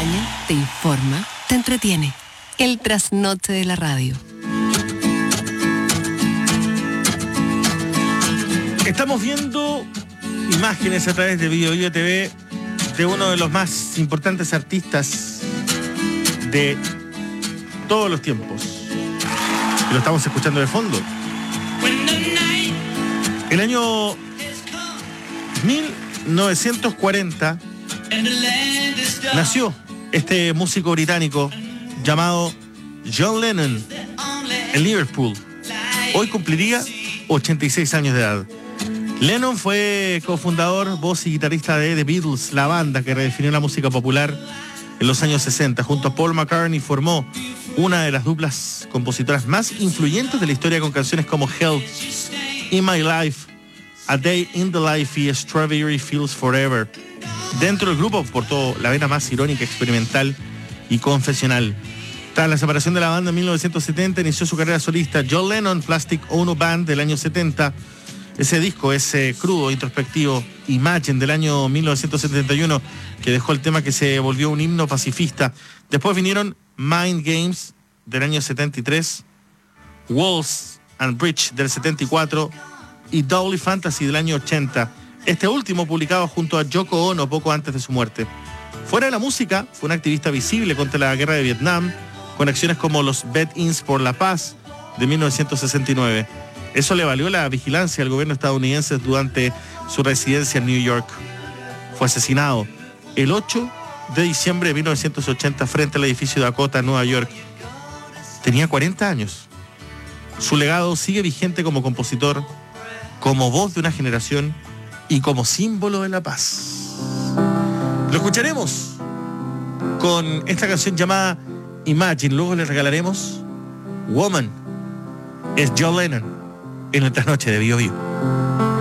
acompaña, te informa, te entretiene. El trasnoche de la radio. Estamos viendo imágenes a través de BioBio TV de uno de los más importantes artistas de todos los tiempos. Y lo estamos escuchando de fondo. El año 1940 nació este músico británico llamado John Lennon en Liverpool. Hoy cumpliría 86 años de edad. Lennon fue cofundador, voz y guitarrista de The Beatles, la banda que redefinió la música popular en los años 60. Junto a Paul McCartney formó una de las duplas compositoras más influyentes de la historia, con canciones como Help, In My Life, A Day in the Life y Strawberry Fields Forever. Dentro del grupo portó la vena más irónica, experimental y confesional. Tras la separación de la banda en 1970, inició su carrera solista. John Lennon Plastic Ono Band del año 70. Ese disco, ese crudo, introspectivo, Imagine del año 1971, que dejó el tema que se volvió un himno pacifista. Después vinieron Mind Games del año 73, Walls and Bridge del 74 y Double Fantasy del año 80. Este último publicado junto a Yoko Ono poco antes de su muerte. Fuera de la música, fue un activista visible contra la guerra de Vietnam, con acciones como los Bet-ins por la paz de 1969. Eso le valió la vigilancia al gobierno estadounidense durante su residencia en New York. Fue asesinado el 8 de diciembre de 1980 frente al edificio Dakota en Nueva York. Tenía 40 años. Su legado sigue vigente como compositor, como voz de una generación y como símbolo de la paz. Lo escucharemos con esta canción llamada Imagine. Luego le regalaremos Woman. Es John Lennon en el trasnoche de BioBio.